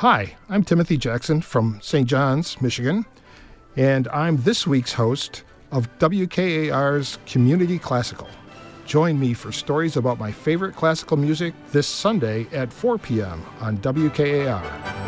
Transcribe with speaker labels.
Speaker 1: Hi, I'm Timothy Jackson from St. John's, Michigan, and I'm this week's host of WKAR's Community Classical. Join me for stories about my favorite classical music this Sunday at 4 p.m. on WKAR.